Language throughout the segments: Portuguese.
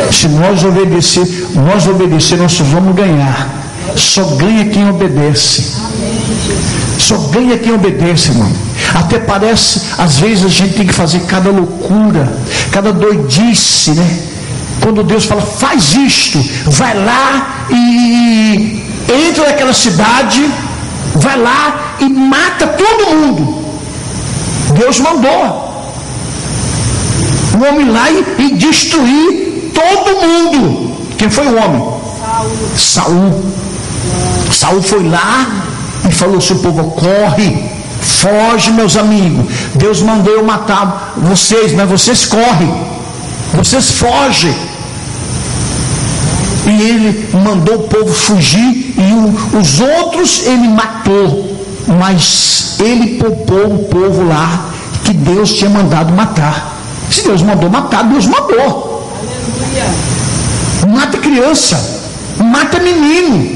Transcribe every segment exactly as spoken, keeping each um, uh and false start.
Se nós obedecer, nós obedecer, nós vamos ganhar. Só ganha quem obedece. Só ganha quem obedece, irmão. Até parece, às vezes a gente tem que fazer cada loucura, cada doidice, né? Quando Deus fala, faz isto, vai lá e entra naquela cidade, vai lá e mata todo mundo. Deus mandou o homem lá e, e destruir todo mundo. Quem foi o homem? Saul. Saul foi lá e falou ao seu povo, corre, foge, meus amigos. Deus mandou eu matar vocês, mas vocês correm, vocês fogem. E ele mandou o povo fugir e o, os outros ele matou, mas ele poupou o povo lá que Deus tinha mandado matar. Se Deus mandou matar, Deus mandou. Mata criança, mata menino,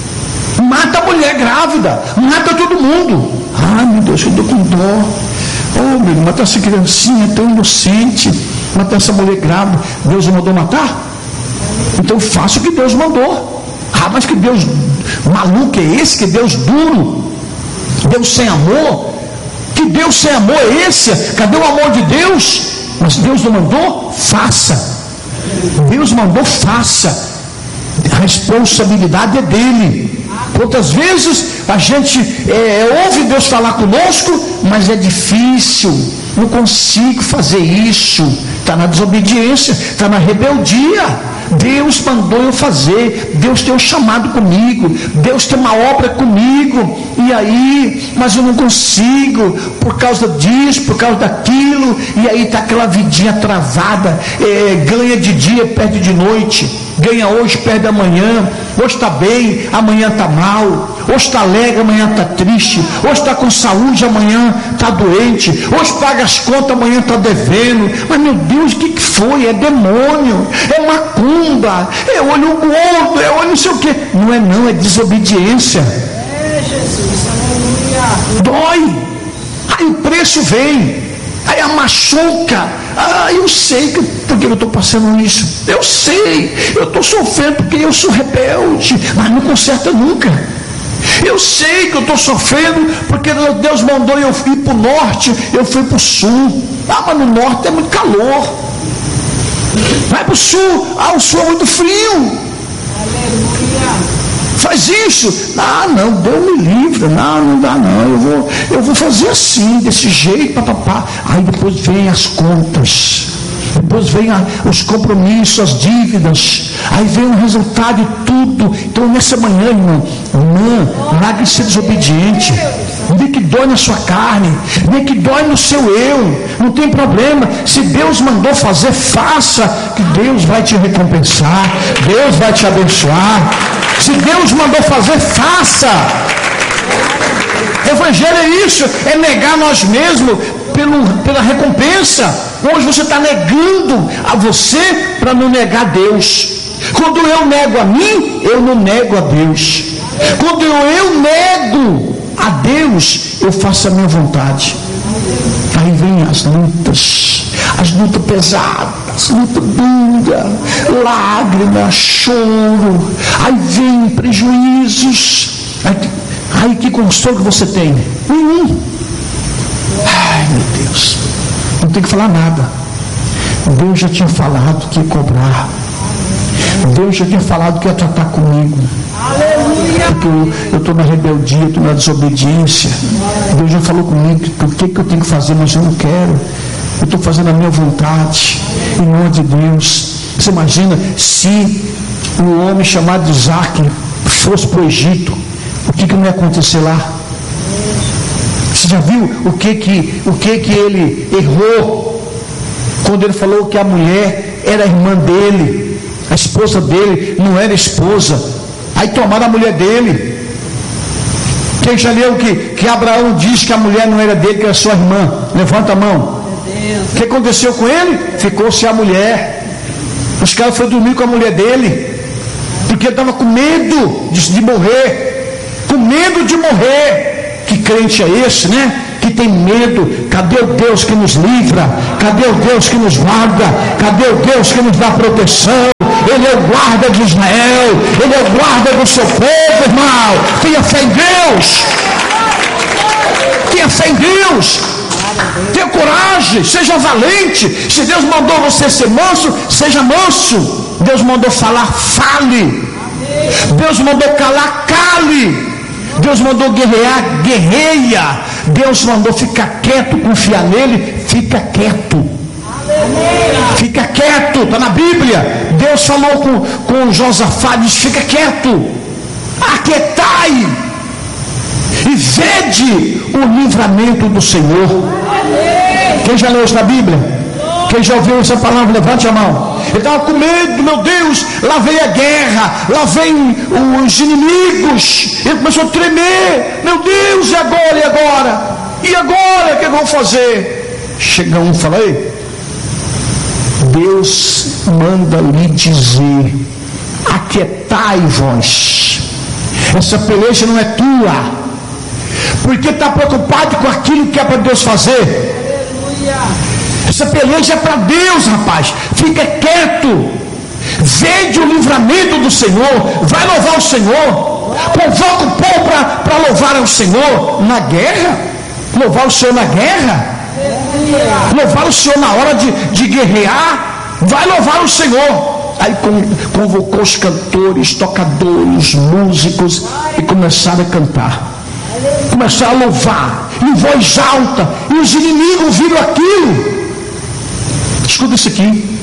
mata a mulher grávida, mata todo mundo. Ai meu Deus, eu dou com dó. Oh meu Deus, mata essa criancinha tão inocente, mata essa mulher grávida. Deus mandou matar? Então faça o que Deus mandou. Ah, mas que Deus maluco é esse? Que Deus duro? Deus sem amor? Que Deus sem amor é esse? Cadê o amor de Deus? Mas Deus não mandou? Faça. Deus mandou, faça. A responsabilidade é dele. Quantas vezes a gente é, ouve Deus falar conosco, mas é difícil, não consigo fazer isso, está na desobediência, está na rebeldia. Deus mandou eu fazer, Deus tem um chamado comigo, Deus tem uma obra comigo, e aí, mas eu não consigo, por causa disso, por causa daquilo, e aí está aquela vidinha travada, é, ganha de dia, perde de noite, ganha hoje, perde amanhã, hoje está bem, amanhã está mal, hoje está alegre, amanhã está triste, hoje está com saúde, amanhã está doente, hoje paga as contas, amanhã está devendo. Mas meu Deus, o que, que foi? É demônio, é macumba, é olho gordo, é olho não sei o que. Não é não, é desobediência. É Jesus, aleluia. Dói, aí o preço vem, aí a machuca. Ah, eu sei que, porque eu estou passando isso, eu sei, eu estou sofrendo porque eu sou rebelde, mas não conserta nunca. Eu sei que eu estou sofrendo porque Deus mandou eu ir para o norte, eu fui para o sul. Ah, mas no norte é muito calor. Vai para o sul, ah, o sul é muito frio. Aleluia. Faz isso. Ah, não, Deus me livra. Não, não dá não. Eu vou, eu vou fazer assim, desse jeito, papapá. Aí depois vem as contas. Depois vem a, os compromissos, as dívidas. Aí vem o resultado de tudo. Então nessa manhã, irmão, irmã, largue de ser desobediente. Nem que dói na sua carne, nem que dói no seu eu. Não tem problema. Se Deus mandou fazer, faça, que Deus vai te recompensar. Deus vai te abençoar. Se Deus mandou fazer, faça. Evangelho é isso, é negar nós mesmos pelo, pela recompensa. Hoje você está negando a você para não negar Deus. Quando eu nego a mim, eu não nego a Deus. Quando eu, eu nego a Deus, eu faço a minha vontade. Aí vem as lutas, as lutas pesadas, luta dura, lágrimas, choro. Aí vem prejuízos. Aí, aí que consolo que você tem? Nenhum. Ai meu Deus, não tem que falar nada. Deus já tinha falado que ia cobrar. Deus já tinha falado que ia tratar comigo. Porque eu estou na rebeldia, eu estou na desobediência. Deus já falou comigo o que, que eu tenho que fazer, mas eu não quero. Eu estou fazendo a minha vontade, em nome de Deus. Você imagina se um homem chamado Isaac fosse para o Egito, o que, que não ia acontecer lá? Você já viu o que que, o que que ele errou quando ele falou que a mulher era a irmã dele, a esposa dele não era esposa, aí tomaram a mulher dele. Quem já leu que, que Abraão diz que a mulher não era dele, que era sua irmã? Levanta a mão. O que aconteceu com ele? Ficou-se a mulher. Os caras foram dormir com a mulher dele, porque ele estava com medo de, de morrer, com medo de morrer. Que crente é esse, né? Que tem medo. Cadê o Deus que nos livra? Cadê o Deus que nos guarda? Cadê o Deus que nos dá proteção? Ele é o guarda de Israel, Ele é o guarda do seu povo, irmão. Tenha fé em Deus. Tenha fé em Deus. Tenha coragem, seja valente. Se Deus mandou você ser manso, seja manso. Deus mandou falar, fale. Deus mandou calar, cale. Deus mandou guerrear, guerreia. Deus mandou ficar quieto, confiar nele, fica quieto. Fica quieto, está na Bíblia. Deus falou com, com Josafá, disse, fica quieto, aquietai e vede o livramento do Senhor. Quem já leu isso na Bíblia? Quem já ouviu essa palavra, levante a mão. Ele estava com medo, meu Deus, lá vem a guerra, lá vem os inimigos. Ele começou a tremer, meu Deus, e agora, e agora? E agora, o que eu vou fazer? Chega um e fala, ei, Deus manda lhe dizer, aquietai-vos. Essa peleja não é tua, porque está preocupado com aquilo que é para Deus fazer. Essa peleja é para Deus, rapaz. Fica quieto, vede o livramento do Senhor, vai louvar o Senhor, convoca o povo para louvar ao Senhor na guerra, louvar o Senhor na guerra, louvar o Senhor na hora de, de guerrear, vai louvar o Senhor. Aí convocou os cantores, tocadores, músicos e começaram a cantar, começaram a louvar em voz alta, e os inimigos viram aquilo. Escuta isso aqui.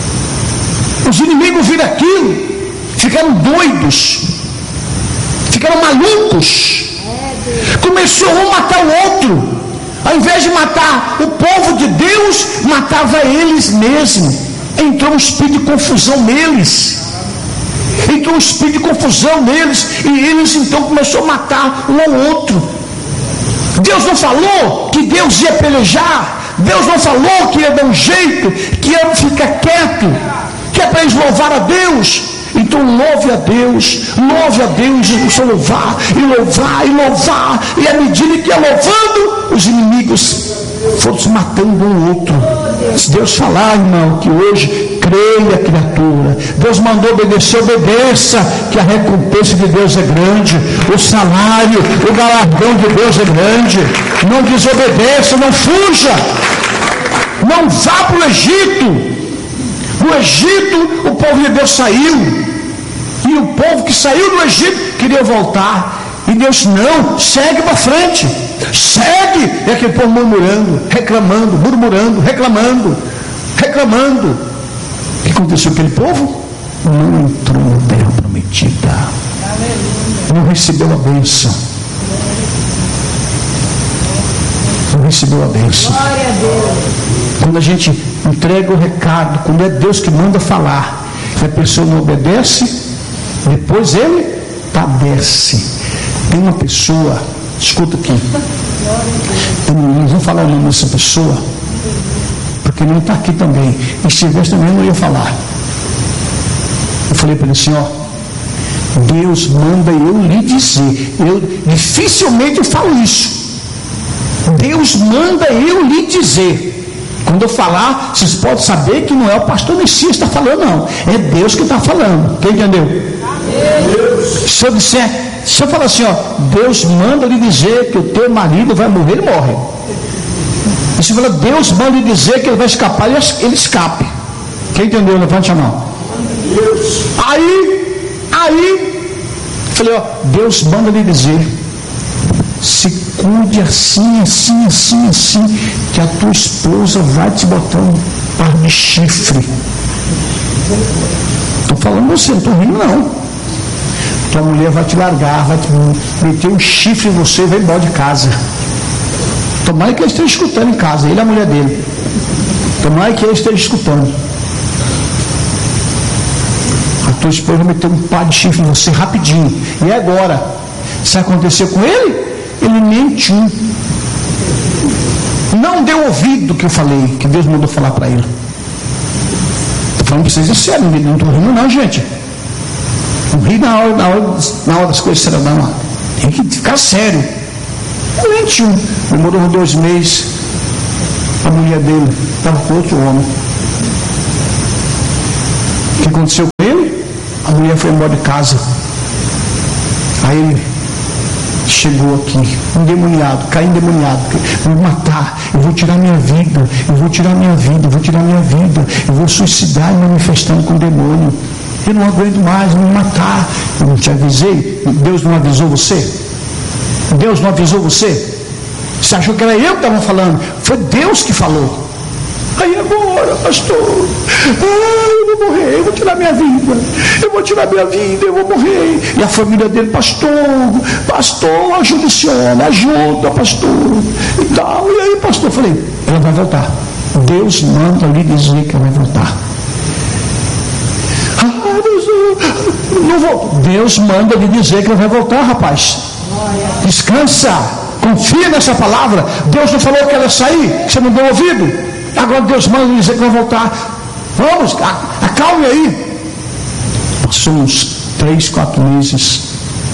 Os inimigos viram aquilo, ficaram doidos, ficaram malucos. Começou um a matar o outro. Ao invés de matar o povo de Deus, matava eles mesmos. Entrou um espírito de confusão neles. Entrou um espírito de confusão neles. E eles então começaram a matar um ao outro. Deus não falou que Deus ia pelejar. Deus não falou que ia dar um jeito, que ia ficar quieto, que é para eles louvar a Deus. Então louve a Deus, louve a Deus, e começou a louvar, e louvar, e louvar, e à medida que ia louvando, os inimigos foram se matando um ao outro. Se Deus falar, irmão, que hoje creia, criatura, Deus mandou obedecer, obedeça, que a recompensa de Deus é grande, o salário, o galardão de Deus é grande. Não desobedeça, não fuja, não vá para o Egito. No Egito, o povo de Deus saiu, e o povo que saiu do Egito queria voltar, e Deus não, segue para frente, segue. E aquele povo murmurando, reclamando, murmurando, reclamando, reclamando. O que aconteceu com aquele povo? Não entrou na terra prometida, não recebeu a bênção, não recebeu a bênção. Quando a gente entrega o recado, quando é Deus que manda falar, e a pessoa não obedece, depois ele padece. Tem uma pessoa, escuta aqui, eu não vou falar o nome dessa pessoa, porque ele não está aqui também, e se estivesse também eu não ia falar. Eu falei para ele assim, ó, Deus manda eu lhe dizer, eu dificilmente eu falo isso, Deus manda eu lhe dizer. Quando eu falar, vocês podem saber que não é o pastor Messias que está falando, não. É Deus que está falando. Quem entendeu? Deus. Se eu disser, se eu falar assim, ó, Deus manda lhe dizer que o teu marido vai morrer, ele morre. E se eu falar, Deus manda lhe dizer que ele vai escapar, ele escape. Quem entendeu? Levante a mão. Deus. Aí, aí, falei, ó, Deus manda lhe dizer, se cuide assim, assim, assim, assim, que a tua esposa vai te botar um par de chifre. Estou falando você, não estou rindo não. Tua mulher vai te largar, vai te meter um chifre em você e vai embora de casa. Tomara que ele esteja escutando em casa, ele é a mulher dele. Tomara que ele esteja escutando. A tua esposa vai meter um par de chifre em você rapidinho. E agora? Se acontecer com ele, ele mentiu, não deu ouvido que eu falei, que Deus mandou falar para ele. Estou falando para vocês em sério, não estou rindo não, gente. Não ri na hora, na hora, na hora das coisas sérias, não. Tem que ficar sério. Ele mentiu. Demorou dois meses, a mulher dele estava com outro homem. O que aconteceu com ele? A mulher foi embora de casa. Aí ele chegou aqui, endemoniado, caiu endemoniado. Vou matar, eu vou tirar minha vida, eu vou tirar minha vida, eu vou tirar minha vida, eu vou suicidar manifestando com o demônio. Eu não aguento mais, vou me matar. Eu não te avisei? Deus não avisou você? Deus não avisou você? Você achou que era eu que estava falando? Foi Deus que falou. Aí agora, pastor, ah, eu vou morrer, eu vou tirar minha vida, eu vou tirar minha vida, eu vou morrer. E a família dele, pastor, pastor, ajuda esse homem, ajuda, pastor, e tal. E aí, pastor, eu falei, ela vai voltar. Deus manda lhe dizer que ela vai voltar. Ah, Deus, não vou. Deus manda lhe dizer que ela vai voltar, rapaz. Descansa, confia nessa palavra. Deus não falou que ela ia sair, você não deu ouvido. Agora Deus manda lhe dizer que vai voltar. Vamos, acalme aí. Passou uns três, quatro meses.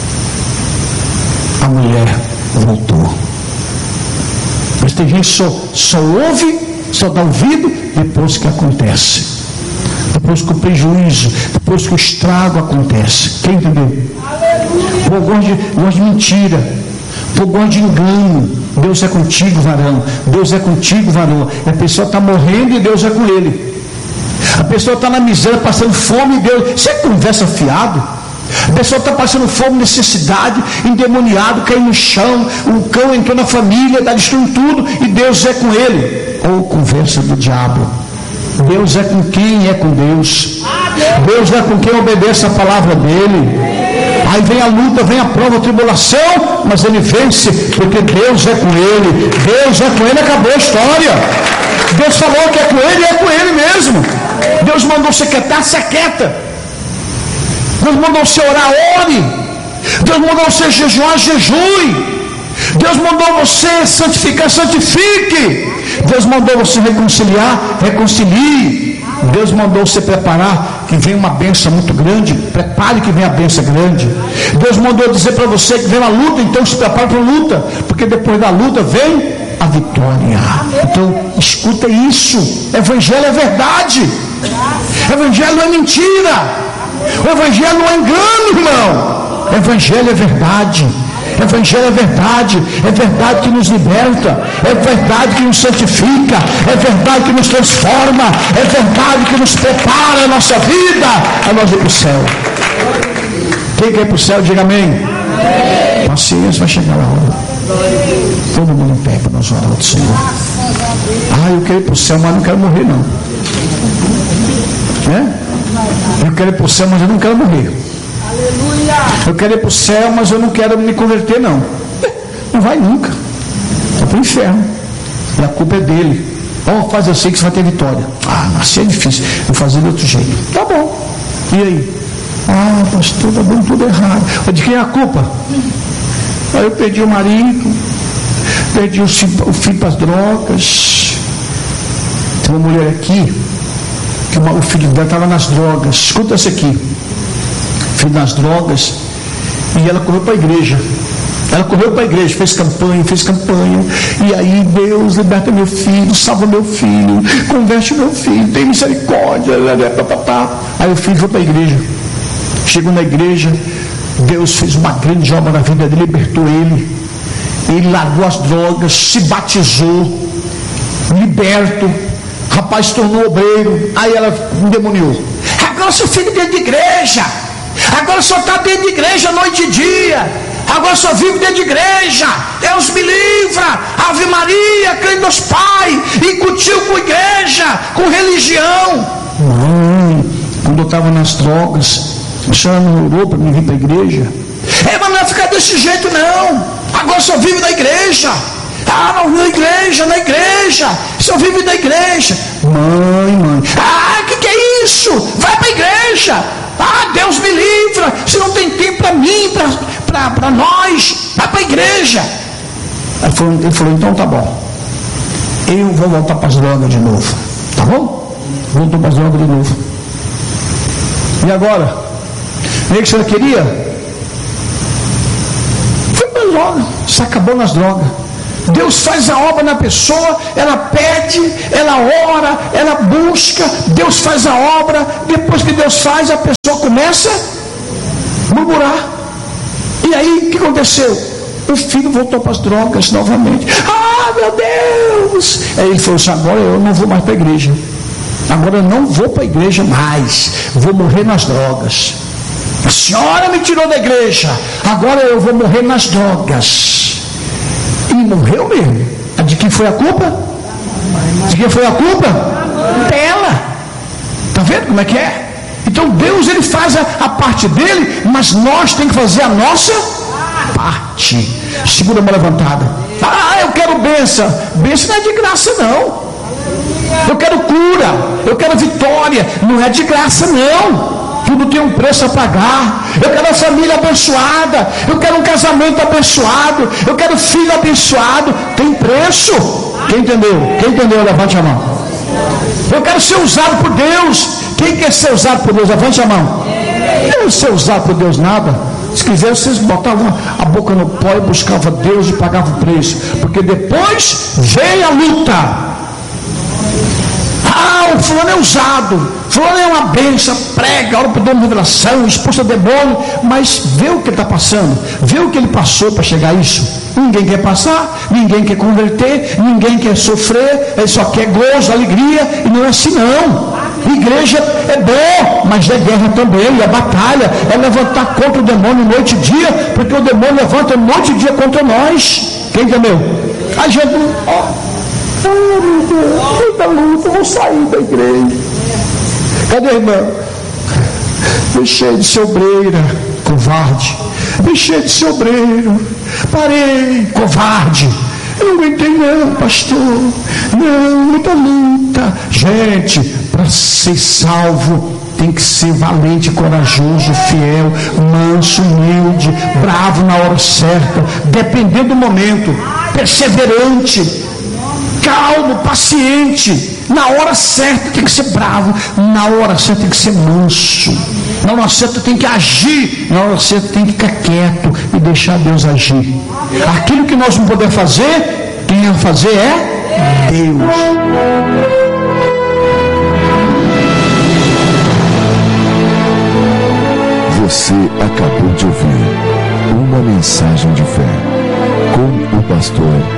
A mulher voltou. Mas tem gente que só, só ouve, só dá ouvido depois que acontece. Depois que o prejuízo, depois que o estrago acontece. Quem entendeu? Eu gosto de, gosto de mentira. Eu gosto de engano. Deus é contigo, varão. Deus é contigo, varão. A pessoa está morrendo e Deus é com ele. A pessoa está na miséria, passando fome e Deus. Você conversa fiado? A pessoa está passando fome, necessidade, endemoniado, caiu no chão, o cão entrou na família, está destruindo tudo e Deus é com ele. Ou conversa do diabo. Deus é com quem é com Deus. Deus é com quem obedece a palavra dele. Aí vem a luta, vem a prova, a tribulação, mas ele vence, porque Deus é com ele. Deus é com ele, acabou a história. Deus falou que é com ele, é com ele mesmo. Deus mandou você quietar, se aquieta. Deus mandou você orar, ore. Deus mandou você jejuar, jejue. Deus mandou você santificar, santifique. Deus mandou você reconciliar, reconcilie. Deus mandou você preparar, que vem uma bênção muito grande. Prepare que vem a bênção grande. Deus mandou dizer para você que vem uma luta, então se prepare para a luta, porque depois da luta vem a vitória. Então escuta isso. Evangelho é verdade. Evangelho não é mentira. O Evangelho não é engano, irmão. Evangelho é verdade. Evangelho é verdade, é verdade que nos liberta, é verdade que nos santifica, é verdade que nos transforma, é verdade que nos prepara a nossa vida a nós ir para o céu. Quem quer ir para o céu, diga amém. Amém. Paciência, vai chegar a hora. Todo mundo em pé para nós orar ao Senhor. Ah, eu quero ir para o céu, mas não quero morrer não. É? Eu quero ir para o céu, mas eu não quero morrer. Eu quero ir para o céu, mas eu não quero me converter não. Não vai nunca. Vai para o inferno. E a culpa é dele. Oh, faz assim que você vai ter vitória. Ah, assim é difícil. Vou fazer de outro jeito. Tá bom. E aí? Ah, pastor, tá dando tudo errado. De quem é a culpa? Aí eu perdi o marido, perdi o filho, o filho para as drogas. Tem uma mulher aqui que uma, o filho dela estava nas drogas. Escuta isso aqui. Filho nas drogas, e ela correu para a igreja. Ela correu para a igreja, fez campanha, fez campanha, e aí Deus liberta meu filho, salva meu filho, converte meu filho, tem misericórdia. Aí o filho foi para a igreja. Chegou na igreja, Deus fez uma grande obra na vida dele, libertou ele. Ele largou as drogas, se batizou, liberto. Rapaz se tornou obreiro. Aí ela endemoniou. Agora seu filho dentro de igreja. Agora só está dentro de igreja noite e dia. Agora só vive dentro de igreja. Deus me livra. Ave Maria, crente dos pais. Incutiu com igreja, com religião. Mãe, quando eu estava nas drogas, a senhora não orou para me vir para a igreja? É, mas não vai ficar desse jeito não. Agora só vive na igreja. Ah, não, na igreja, na igreja. Só vive na igreja. Mãe, mãe. Ah, o que, que é isso? Vai para a igreja. Ah, Deus me livra. Se não tem tempo para mim, para nós, vai para a igreja. Ele falou, ele falou, então tá bom. Eu vou voltar para as drogas de novo. Tá bom? Voltou para as drogas de novo. E agora? O que a senhora queria? Foi para as drogas. Se acabou nas drogas. Deus faz a obra na pessoa, ela pede, ela ora, ela busca, Deus faz a obra. Depois que Deus faz, a pessoa começa a murmurar. E aí, o que aconteceu? O filho voltou para as drogas novamente. Ah, meu Deus! Aí ele falou assim: agora eu não vou mais para a igreja. Agora eu não vou para a igreja mais. Vou morrer nas drogas. A senhora me tirou da igreja. Agora eu vou morrer nas drogas. E morreu mesmo. De quem foi a culpa? De quem foi a culpa? Dela. Está vendo como é que é? Então Deus, ele faz a, a parte dele, mas nós temos que fazer a nossa parte. Segura a mão levantada. Ah, eu quero bênção. Bênção não é de graça, não. Eu quero cura, eu quero vitória. Não é de graça, não. Tudo tem um preço a pagar. Eu quero a família abençoada. Eu quero um casamento abençoado. Eu quero filho abençoado. Tem preço. Quem entendeu? Quem entendeu? Levante a mão. Eu quero ser usado por Deus. Quem quer ser usado por Deus? Levante a mão. Eu não quero ser usado por Deus nada. Se quiser, vocês botavam a boca no pó e buscavam Deus e pagavam o preço. Porque depois vem a luta. Ah, o fulano é usado, fulano é uma bênção, prega, ora por Deus de revelação, expulsa demônio, mas vê o que ele está passando, vê o que ele passou para chegar a isso. Ninguém quer passar, ninguém quer converter, ninguém quer sofrer, ele só quer gozo, alegria, e não é assim não. Igreja é bom, mas é guerra também, é batalha, é levantar contra o demônio noite e dia, porque o demônio levanta noite e dia contra nós. Quem entendeu? A gente não... Oh. Oh, meu Deus, muita luta, eu vou sair da igreja. Cadê a irmã? Deixei de ser obreira, covarde. Deixei de ser obreiro, parei, covarde. Eu não aguentei não, pastor. Não, muita luta. Gente, para ser salvo tem que ser valente, corajoso, fiel, manso, humilde, bravo na hora certa, dependendo do momento, perseverante, calmo, paciente. Na hora certa tem que ser bravo, na hora certa tem que ser manso, na hora certa tem que agir, na hora certa tem que ficar quieto e deixar Deus agir. Aquilo que nós não podemos fazer, quem vai fazer é Deus. Você acabou de ouvir uma mensagem de fé com o pastor